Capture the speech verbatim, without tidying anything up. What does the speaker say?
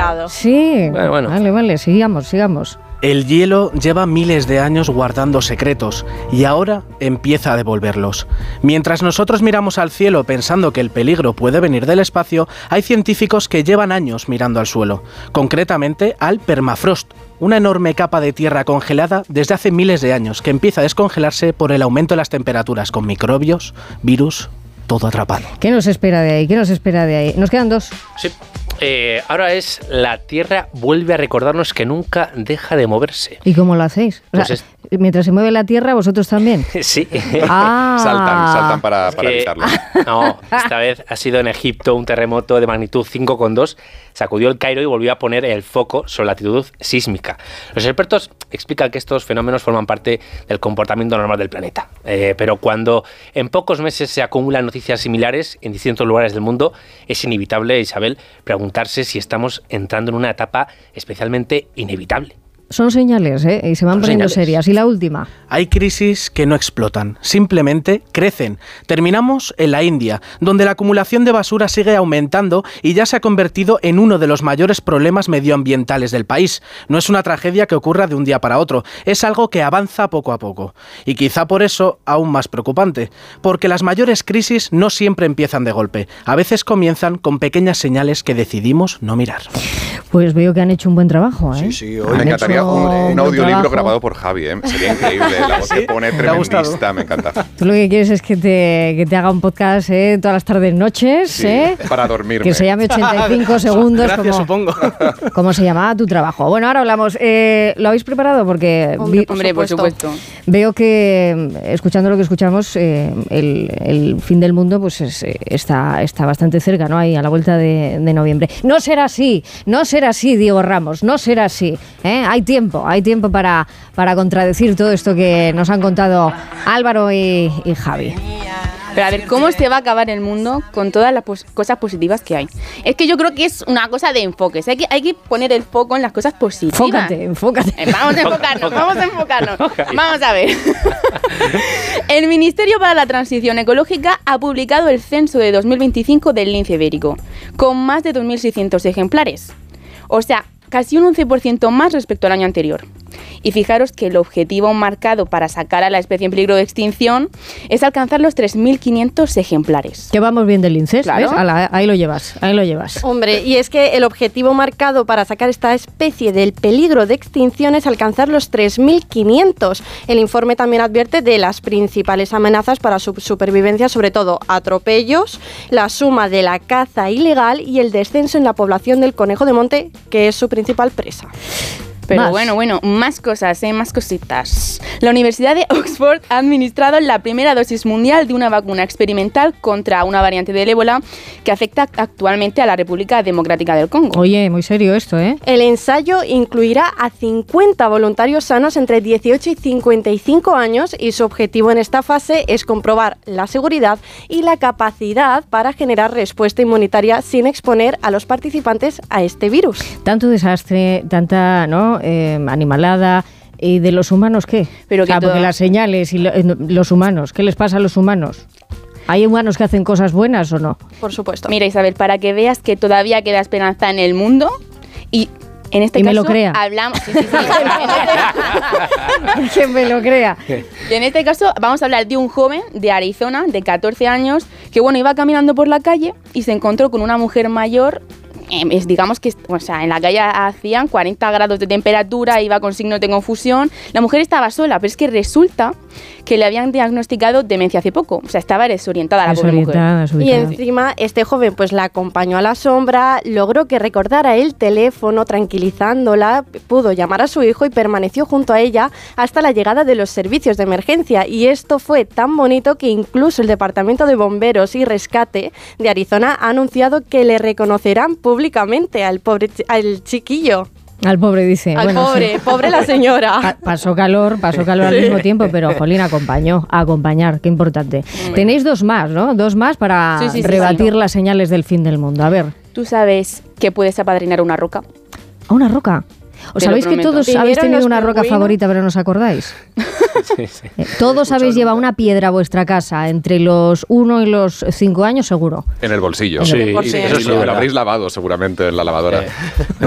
lado. Sí, bueno, bueno. vale, vale, sigamos, sigamos. El hielo lleva miles de años guardando secretos y ahora empieza a devolverlos. Mientras nosotros miramos al cielo pensando que el peligro puede venir del espacio, hay científicos que llevan años mirando al suelo, concretamente al permafrost, una enorme capa de tierra congelada desde hace miles de años que empieza a descongelarse por el aumento de las temperaturas, con microbios, virus, todo atrapado. ¿Qué nos espera de ahí? ¿Qué nos espera de ahí? Nos quedan dos. Sí. Eh, ahora es la Tierra vuelve a recordarnos que nunca deja de moverse. ¿Y cómo lo hacéis? O sea, Pues es... mientras se mueve la Tierra, ¿vosotros también? Sí. Ah. Saltan, saltan para, para que, evitarlo. No, esta vez ha sido en Egipto un terremoto de magnitud cinco coma dos, sacudió el Cairo y volvió a poner el foco sobre la actitud sísmica. Los expertos explican que estos fenómenos forman parte del comportamiento normal del planeta, eh, pero cuando en pocos meses se acumulan noticias similares en distintos lugares del mundo, es inevitable, Isabel, preguntarse si estamos entrando en una etapa especialmente inevitable. Son señales, ¿eh? Y se van Son poniendo señales. serias. Y la última. Hay crisis que no explotan, simplemente crecen. Terminamos en la India, donde la acumulación de basura sigue aumentando y ya se ha convertido en uno de los mayores problemas medioambientales del país. No es una tragedia que ocurra de un día para otro, es algo que avanza poco a poco. Y quizá por eso aún más preocupante, porque las mayores crisis no siempre empiezan de golpe. A veces comienzan con pequeñas señales que decidimos no mirar. Pues veo que han hecho un buen trabajo, ¿eh? Sí, sí, hoy Han me encantaría hecho un, un buen audiolibro trabajo. grabado por Javi, ¿eh? Sería increíble, la voz que pone ¿Te ha gustado? tremendista, me encanta. Tú lo que quieres es que te, que te haga un podcast, ¿eh? Todas las tardes, noches, Sí, ¿eh? para dormirme. Que se llame ochenta y cinco segundos. Gracias, como, supongo. ¿Cómo se llamaba tu trabajo? Bueno, ahora hablamos. Eh, ¿Lo habéis preparado? Porque Hombre, vi- por Hombre, por supuesto. veo que, escuchando lo que escuchamos, eh, el, el fin del mundo pues es, eh, está, está bastante cerca, ¿no? Ahí a la vuelta de, de noviembre. No será así, no será así, Diego Ramos, no será así. ¿eh? Hay tiempo, hay tiempo para, para contradecir todo esto que nos han contado Álvaro y, y Javi. Pero a ver, ¿cómo se va a acabar el mundo con todas las pos- cosas positivas que hay? Es que yo creo que es una cosa de enfoques. Hay que, hay que poner el foco en las cosas positivas. Enfócate, enfócate. Eh, Vamos a enfocarnos, vamos a enfocarnos. Vamos a ver. El Ministerio para la Transición Ecológica ha publicado el censo de dos mil veinticinco del lince ibérico, con más de dos mil seiscientos ejemplares. O sea, casi un once por ciento más respecto al año anterior. Y fijaros que el objetivo marcado para sacar a la especie en peligro de extinción es alcanzar los tres mil quinientos ejemplares. Que vamos bien del lince, Claro. ¿ves? Ala, ahí lo llevas, ahí lo llevas. Hombre, y es que el objetivo marcado para sacar esta especie del peligro de extinción es alcanzar los tres mil quinientos. El informe también advierte de las principales amenazas para su supervivencia, sobre todo atropellos, la suma de la caza ilegal y el descenso en la población del conejo de monte, que es su principal presa. Pero Más. bueno, bueno, más cosas, ¿eh? Más cositas. La Universidad de Oxford ha administrado la primera dosis mundial de una vacuna experimental contra una variante del ébola que afecta actualmente a la República Democrática del Congo. Oye, muy serio esto, ¿eh? El ensayo incluirá a cincuenta voluntarios sanos entre dieciocho y cincuenta y cinco años y su objetivo en esta fase es comprobar la seguridad y la capacidad para generar respuesta inmunitaria sin exponer a los participantes a este virus. Tanto desastre, tanta, ¿no? Eh, animalada. ¿Y de los humanos qué? Pero O sea, que todo- porque las señales y lo- eh, los humanos, ¿qué les pasa a los humanos? ¿Hay humanos que hacen cosas buenas o no? Por supuesto. Mira, Isabel, para que veas que todavía queda esperanza en el mundo y en este Y me caso lo crea. hablamos... Sí, sí, sí. Que me lo crea. Y en este caso vamos a hablar de un joven de Arizona de catorce años que bueno, iba caminando por la calle y se encontró con una mujer mayor. Eh, es, digamos que, o sea, en la calle hacían cuarenta grados de temperatura, iba con signos de confusión. La mujer estaba sola, pero es que resulta que le habían diagnosticado demencia hace poco. O sea, estaba desorientada la pobre mujer. Desorientada, Y desorientada. encima este joven pues la acompañó a la sombra, logró que recordara el teléfono tranquilizándola, pudo llamar a su hijo y permaneció junto a ella hasta la llegada de los servicios de emergencia. Y esto fue tan bonito que incluso el Departamento de Bomberos y Rescate de Arizona ha anunciado que le reconocerán públicamente al pobre chi- al chiquillo. Al pobre dice. Al bueno, pobre, sí. pobre la señora. Pa- Pasó calor, pasó calor al mismo tiempo, pero Jolín acompañó, a acompañar, qué importante. Tenéis dos más, ¿no? Dos más para Sí, sí, sí, rebatir sí. las señales del fin del mundo. A ver, ¿Tú sabes que puedes apadrinar una roca? ¿a una roca? ¿Os Te lo sabéis que prometo. todos ¿Vinieron habéis tenido los una roca pingüinos? favorita pero no os acordáis? Sí, sí. Eh, Todos habéis llevado una piedra a vuestra casa entre los uno y los cinco años seguro. En el bolsillo. Sí, Por si- Y eso sí, lo, lo verdad. habréis lavado seguramente en la lavadora. Eh.